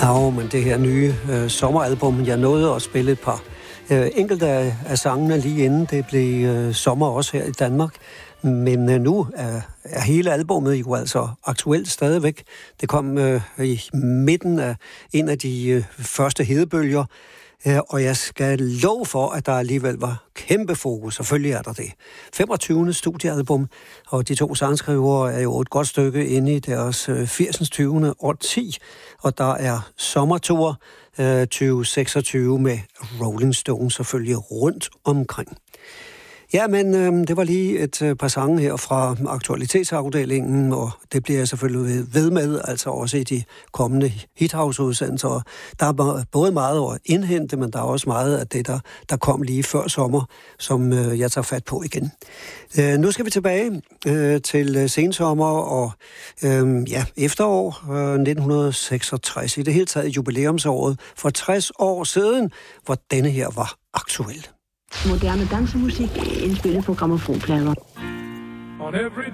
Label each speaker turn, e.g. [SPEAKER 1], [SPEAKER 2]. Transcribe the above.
[SPEAKER 1] Men det her nye sommeralbum, jeg nåede at spille et par enkelte af sangene lige inden det blev sommer også her i Danmark. Men nu er hele albummet jo altså aktuelt stadigvæk. Det kom i midten af en af de første hedebølger, og jeg skal love for, at der alligevel var kæmpe fokus. Selvfølgelig er der det. 25. studiealbum, og de to sangskrivere er jo et godt stykke inde i deres 80'ens 20. årti, og der er sommertur 2026 med Rolling Stones selvfølgelig rundt omkring. Ja, men det var lige et par sange her fra aktualitetsafdelingen, og det bliver jeg selvfølgelig ved med, altså også i de kommende Hithouse-udsendelser. Der er både meget at indhente, men der er også meget af det, der kom lige før sommer, som jeg tager fat på igen. Nu skal vi tilbage til sensommer og efterår 1966. I det hele taget jubilæumsåret for 60 år siden, hvor denne her var aktuel.
[SPEAKER 2] Moderne dansemusik indspillet på grammofonplader.
[SPEAKER 3] On every